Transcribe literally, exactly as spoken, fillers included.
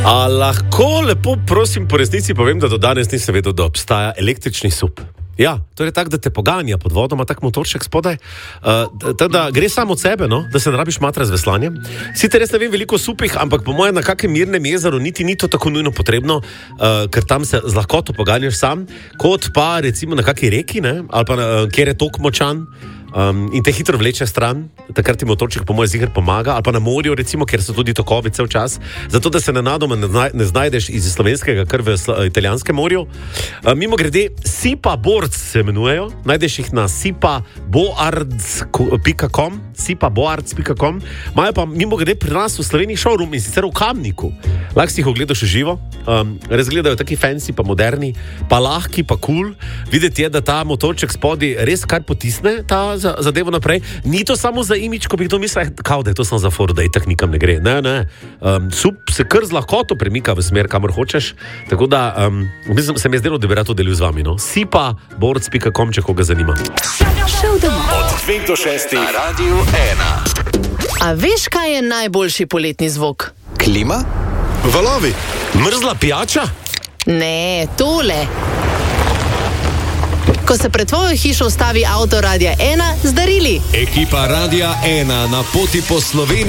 A lahko lepo prosim po resnici povem, da do danes nisem vedel, da obstaja električni sup. Ja, to je tako, da te poganja pod vodoma, tak motorček spodaj. Uh, tako da gre samo od sebe, no? Da se ne rabiš matra z veslanjem. Sicer res ne vem veliko o supih, ampak po mojem na kakem mirnem jezeru niti ni to tako nujno potrebno, uh, ker tam se z lahkoto poganjaš sam, kot pa recimo na kaki reki, ne? Ali pa uh, kjer je tok močan. Um, in te hitro vleče stran, takrat ti motorček po mojem ziher pomaga, ali pa na morju recimo, kjer so tudi tokovi cel čas, zato da se nenadoma ne, zna, ne znajdeš iz slovenskega kar v sl- italijanskem morju. Um, mimo grede, sipa boards se imenujejo, najdeš jih na sipa boards pika com, sipa boards pika com, imajo pa mimo grede pri nas v Sloveniji showroom in sicer v Kamniku. Lahko si jih ogledaš v živo, um, res gledajo taki fancy, pa moderni, pa lahki, pa cool. Videti je, da ta motorček spodi res kar potisne ta za, zadevo naprej. Ni to samo za imič, ko bi kdo mislil, kao, da je to samo za for, da itak nikam ne gre. Ne, ne. Um, sup se kar z lahkoto premika v smer, kamor hočeš. Tako da um, mislim, se mi je zdelo, da bi rad to delil z vami. No? sipa boards pika com, če koga zanima. Od dveh do šestih na Radiu ena. A veš, kaj je najboljši poletni zvok? Klima? Valovi, mrzla pijača? Ne, tole. Ko se pred tvojo hišo ustavi avto Radia ena z darili. Ekipa Radia ena na poti po Sloveniji.